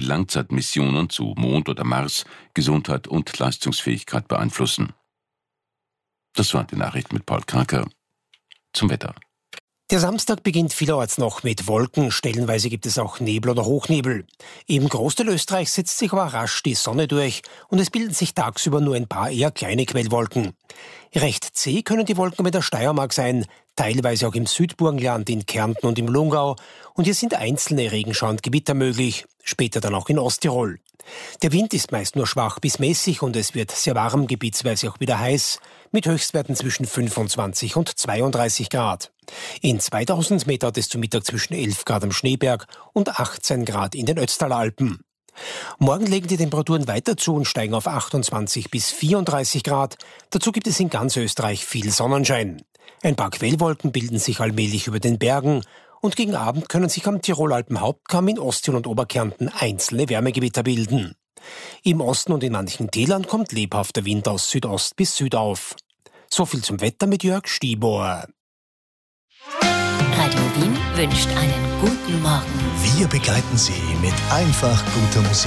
Langzeitmissionen zu Mond oder Mars Gesundheit und Leistungsfähigkeit beeinflussen. Das waren die Nachrichten mit Paul Kraker. Zum Wetter. Der Samstag beginnt vielerorts noch mit Wolken, stellenweise gibt es auch Nebel oder Hochnebel. Im Großteil Österreichs setzt sich aber rasch die Sonne durch und es bilden sich tagsüber nur ein paar eher kleine Quellwolken. Recht zäh können die Wolken mit der Steiermark sein, teilweise auch im Südburgenland, in Kärnten und im Lungau. Und hier sind einzelne Regenschauer und Gewitter möglich, später dann auch in Osttirol. Der Wind ist meist nur schwach bis mäßig und es wird sehr warm, gebietsweise auch wieder heiß, mit Höchstwerten zwischen 25 und 32 Grad. In 2000 Meter hat es zu Mittag zwischen 11 Grad am Schneeberg und 18 Grad in den Ötztaler Alpen. Morgen legen die Temperaturen weiter zu und steigen auf 28 bis 34 Grad. Dazu gibt es in ganz Österreich viel Sonnenschein. Ein paar Quellwolken bilden sich allmählich über den Bergen und gegen Abend können sich am Tirolalpen-Hauptkamm in Osttirol und Oberkärnten einzelne Wärmegewitter bilden. Im Osten und in manchen Tälern kommt lebhafter Wind aus Südost bis Südauf. So viel zum Wetter mit Jörg Stiebohr. Radio Wien wünscht einen guten Morgen. Wir begleiten Sie mit einfach guter Musik.